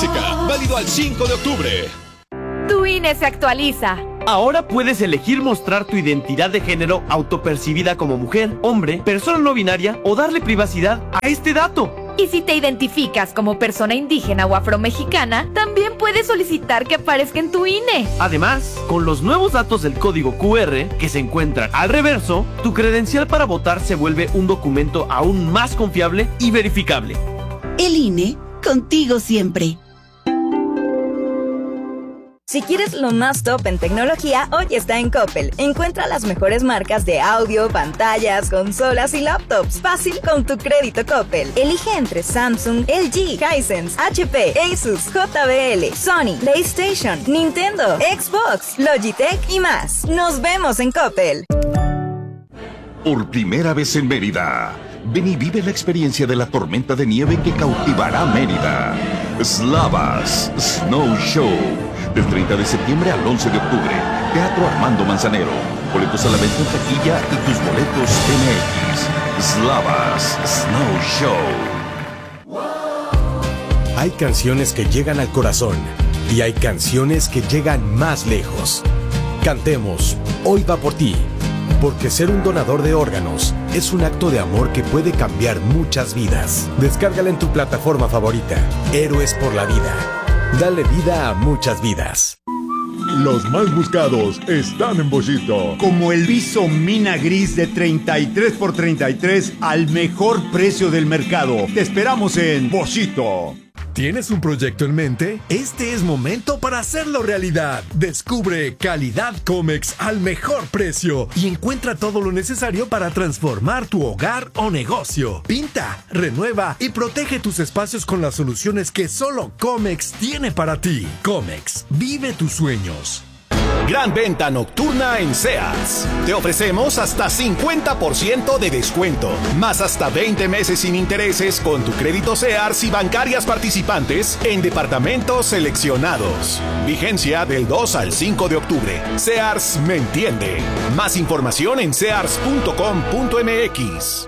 música. Válido al 5 de octubre. Tu INE se actualiza. Ahora puedes elegir mostrar tu identidad de género autopercibida como mujer, hombre, persona no binaria o darle privacidad a este dato. Y si te identificas como persona indígena o afromexicana, también puedes solicitar que aparezca en tu INE. Además, con los nuevos datos del código QR que se encuentran al reverso, tu credencial para votar se vuelve un documento aún más confiable y verificable. El INE, contigo siempre. Si quieres lo más top en tecnología, hoy está en Coppel. Encuentra las mejores marcas de audio, pantallas, consolas y laptops. Fácil con tu crédito Coppel. Elige entre Samsung, LG, Hisense, HP, Asus, JBL, Sony, PlayStation, Nintendo, Xbox, Logitech y más. Nos vemos en Coppel. Por primera vez en Mérida, ven y vive la experiencia de la tormenta de nieve que cautivará Mérida. Slavas Snow Show. Del 30 de septiembre al 11 de octubre. Teatro Armando Manzanero. Boletos a la venta en taquilla y tus boletos MX. Slavas Snow Show. Hay canciones que llegan al corazón y hay canciones que llegan más lejos. Cantemos Hoy va por ti, porque ser un donador de órganos es un acto de amor que puede cambiar muchas vidas. Descárgala en tu plataforma favorita. Héroes por la vida. Dale vida a muchas vidas. Los más buscados están en Boschito. Como el Viso Mina Gris de 33x33 al mejor precio del mercado. Te esperamos en Boschito. ¿Tienes un proyecto en mente? Este es momento para hacerlo realidad. Descubre Calidad Comex al mejor precio y encuentra todo lo necesario para transformar tu hogar o negocio. Pinta, renueva y protege tus espacios con las soluciones que solo Comex tiene para ti. Comex, vive tus sueños. Gran venta nocturna en Sears. Te ofrecemos hasta 50% de descuento, más hasta 20 meses sin intereses con tu crédito Sears y bancarias participantes en departamentos seleccionados. Vigencia del 2 al 5 de octubre. Sears me entiende. Más información en sears.com.mx.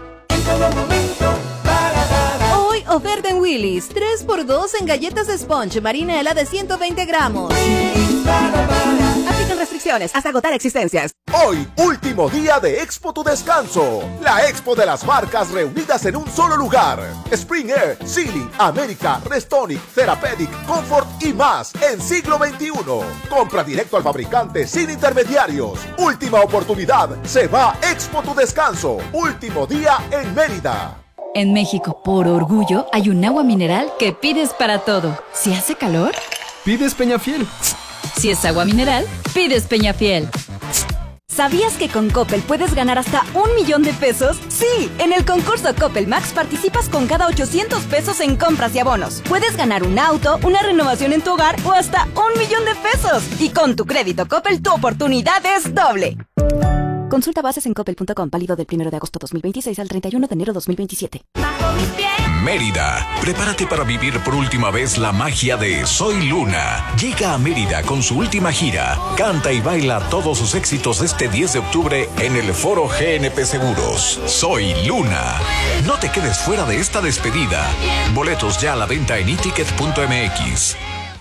Hoy oferta en Willy's 3x2 en galletas de Sponge Marinela de 120 gramos. Aplican restricciones hasta agotar existencias. Hoy, último día de Expo Tu Descanso. La expo de las marcas reunidas en un solo lugar. Spring Air, Sealy, América, Restonic, Therapeutic, Comfort y más en siglo XXI. Compra directo al fabricante sin intermediarios. Última oportunidad. Se va Expo Tu Descanso. Último día en Mérida. En México, por orgullo, hay un agua mineral que pides para todo. Si hace calor, pides Peñafiel. Si es agua mineral, pides Peñafiel. ¿Sabías que con Coppel puedes ganar hasta 1 millón de pesos? Sí, en el concurso Coppel Max participas con cada 800 pesos en compras y abonos. Puedes ganar un auto, una renovación en tu hogar o hasta 1 millón de pesos. Y con tu crédito Coppel, tu oportunidad es doble. Consulta bases en coppel.com, válido del 1 de agosto 2026 al 31 de enero 2027. Mérida, prepárate para vivir por última vez la magia de Soy Luna. Llega a Mérida con su última gira. Canta y baila todos sus éxitos este 10 de octubre en el Foro GNP Seguros. Soy Luna. No te quedes fuera de esta despedida. Boletos ya a la venta en eticket.mx.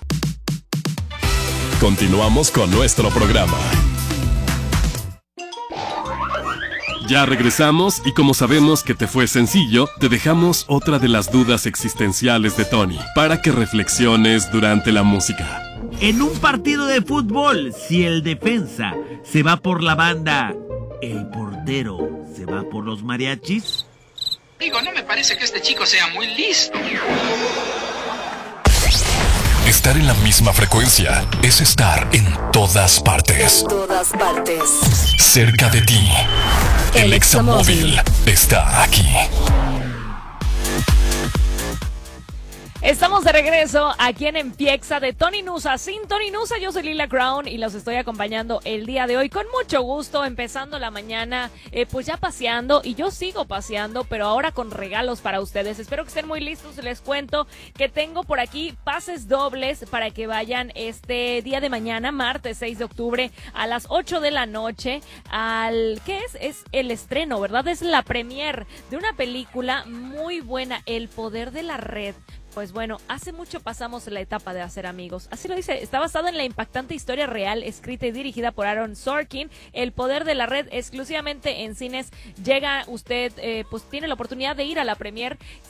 Continuamos con nuestro programa. Ya regresamos y como sabemos que te fue sencillo, te dejamos otra de las dudas existenciales de Tony para que reflexiones durante la música. En un partido de fútbol, si el defensa se va por la banda, ¿el portero se va por los mariachis? Digo, no me parece que este chico sea muy listo. Estar en la misma frecuencia es estar en todas partes. En todas partes. Cerca de ti. El Examóvil está aquí. Estamos de regreso aquí en Empiexa de Tony Nusa. Sin Tony Nusa, yo soy Lila Crown y los estoy acompañando el día de hoy con mucho gusto, empezando la mañana, pues ya paseando, y yo sigo paseando, pero ahora con regalos para ustedes. Espero que estén muy listos. Les cuento que tengo por aquí pases dobles para que vayan este día de mañana, martes 6 de octubre, a las 8 de la noche, al... ¿qué es? Es el estreno, ¿verdad? Es la premier de una película muy buena, El Poder de la Red. Pues bueno, hace mucho pasamos la etapa de hacer amigos. Así lo dice, está basado en la impactante historia real, escrita y dirigida por Aaron Sorkin. El poder de la red, exclusivamente en cines. Llega usted, pues tiene la oportunidad de ir a la premier.